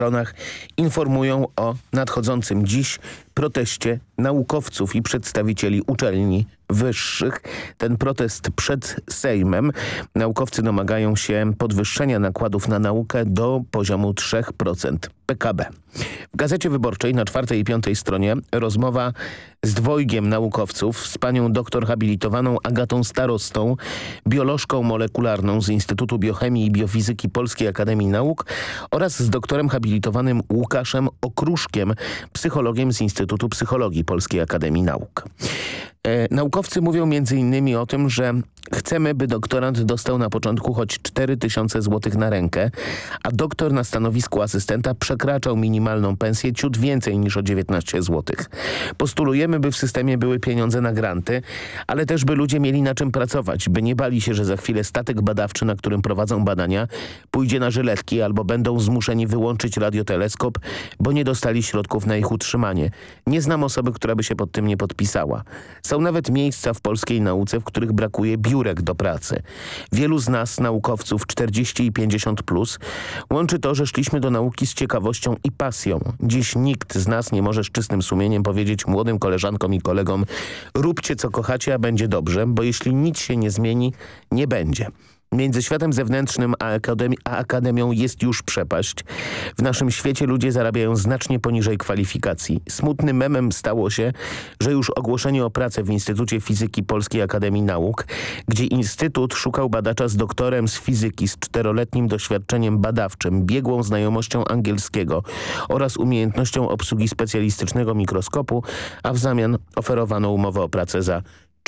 stronach informują o nadchodzącym dziś proteście naukowców i przedstawicieli uczelni wyższych. Ten protest przed Sejmem. Naukowcy domagają się podwyższenia nakładów na naukę do poziomu 3% PKB. W Gazecie Wyborczej na 4. i 5. stronie rozmowa z dwojgiem naukowców, z panią doktor habilitowaną Agatą Starostą, biolożką molekularną z Instytutu Biochemii i Biofizyki Polskiej Akademii Nauk oraz z doktorem habilitowanym Łukaszem Okruszkiem, psychologiem z Instytutu Psychologii Polskiej Akademii Nauk. Naukowcy mówią m.in. o tym, że chcemy, by doktorant dostał na początku choć 4000 zł na rękę, a doktor na stanowisku asystenta przekraczał minimalną pensję ciut więcej niż o 19 zł. Postulujemy, by w systemie były pieniądze na granty, ale też by ludzie mieli na czym pracować, by nie bali się, że za chwilę statek badawczy, na którym prowadzą badania, pójdzie na żyletki albo będą zmuszeni wyłączyć radioteleskop, bo nie dostali środków na ich utrzymanie. Nie znam osoby, która by się pod tym nie podpisała. Są nawet miejsca w polskiej nauce, w których brakuje biurek do pracy. Wielu z nas, naukowców 40 i 50+, łączy to, że szliśmy do nauki z ciekawością i pasją. Dziś nikt z nas nie może z czystym sumieniem powiedzieć młodym koleżankom i kolegom: róbcie co kochacie, a będzie dobrze, bo jeśli nic się nie zmieni, nie będzie. Między światem zewnętrznym a akademią jest już przepaść. W naszym świecie ludzie zarabiają znacznie poniżej kwalifikacji. Smutnym memem stało się, że już ogłoszenie o pracę w Instytucie Fizyki Polskiej Akademii Nauk, gdzie Instytut szukał badacza z doktorem z fizyki z 4-letnim doświadczeniem badawczym, biegłą znajomością angielskiego oraz umiejętnością obsługi specjalistycznego mikroskopu, a w zamian oferowano umowę o pracę za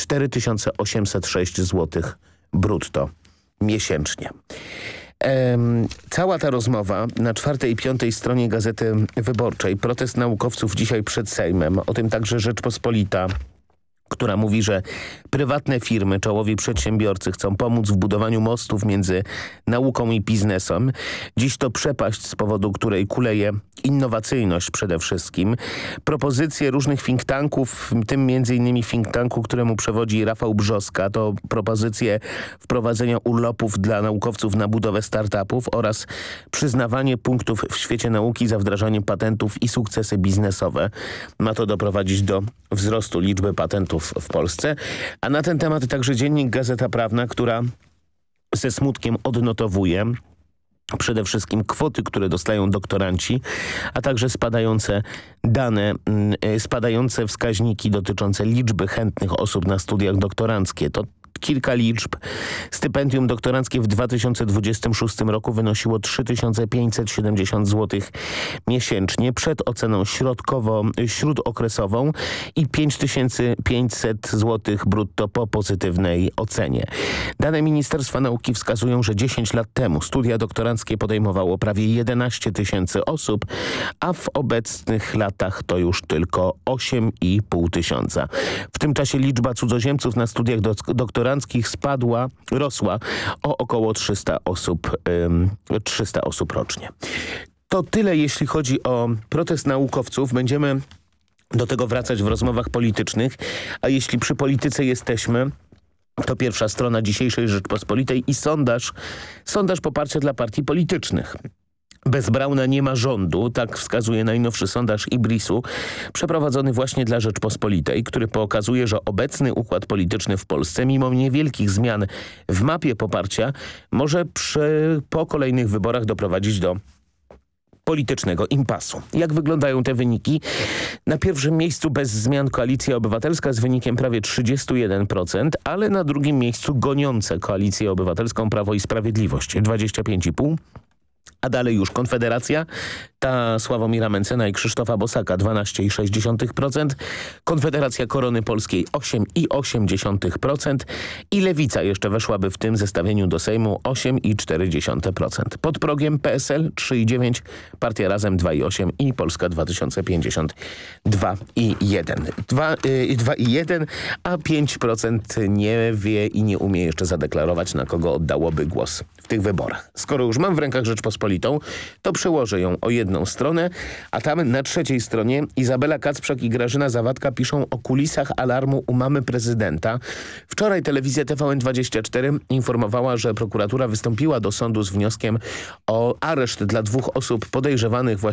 4806 zł brutto miesięcznie. Cała ta rozmowa na 4. i 5. stronie Gazety Wyborczej, protest naukowców dzisiaj przed Sejmem, o tym także Rzeczpospolita, która mówi, że prywatne firmy, czołowi przedsiębiorcy chcą pomóc w budowaniu mostów między nauką i biznesem. Dziś to przepaść, z powodu której kuleje innowacyjność przede wszystkim. Propozycje różnych think tanków, w tym m.in. think tanku, któremu przewodzi Rafał Brzoska, to propozycje wprowadzenia urlopów dla naukowców na budowę startupów oraz przyznawanie punktów w świecie nauki za wdrażanie patentów i sukcesy biznesowe. Ma to doprowadzić do wzrostu liczby patentów w Polsce. A na ten temat także dziennik Gazeta Prawna, która ze smutkiem odnotowuje przede wszystkim kwoty, które dostają doktoranci, a także spadające dane, spadające wskaźniki dotyczące liczby chętnych osób na studiach doktoranckie. To kilka liczb. Stypendium doktoranckie w 2026 roku wynosiło 3570 zł miesięcznie przed oceną śródokresową i 5500 zł brutto po pozytywnej ocenie. Dane Ministerstwa Nauki wskazują, że 10 lat temu studia doktoranckie podejmowało prawie 11 000 osób, a w obecnych latach to już tylko 8,5 tysiąca. W tym czasie liczba cudzoziemców na studiach doktoranckich rosła o około 300 osób rocznie. To tyle, jeśli chodzi o protest naukowców. Będziemy do tego wracać w rozmowach politycznych, a jeśli przy polityce jesteśmy, to pierwsza strona dzisiejszej Rzeczpospolitej i sondaż poparcia dla partii politycznych. Bez Brauna nie ma rządu, tak wskazuje najnowszy sondaż Ibrisu, przeprowadzony właśnie dla Rzeczpospolitej, który pokazuje, że obecny układ polityczny w Polsce, mimo niewielkich zmian w mapie poparcia, może po kolejnych wyborach doprowadzić do politycznego impasu. Jak wyglądają te wyniki? Na pierwszym miejscu bez zmian Koalicja Obywatelska z wynikiem prawie 31%, ale na drugim miejscu goniące Koalicję Obywatelską Prawo i Sprawiedliwość 25,5%. A dalej już Konfederacja, ta Sławomira Mencena i Krzysztofa Bosaka 12,6%, Konfederacja Korony Polskiej 8,8% i Lewica jeszcze weszłaby w tym zestawieniu do Sejmu 8,4%. Pod progiem PSL 3,9%, Partia Razem 2,8% i Polska 2050 2,1%, a 5% nie wie i nie umie jeszcze zadeklarować, na kogo oddałoby głos w tych wyborach. Skoro już mam w rękach Rzeczpospolitej, Rzeczpospolitą, to przełożę ją o jedną stronę, a tam na trzeciej stronie Izabela Kacprzak i Grażyna Zawadka piszą o kulisach alarmu u mamy prezydenta. Wczoraj telewizja TVN24 informowała, że prokuratura wystąpiła do sądu z wnioskiem o areszt dla 2 osób podejrzewanych właśnie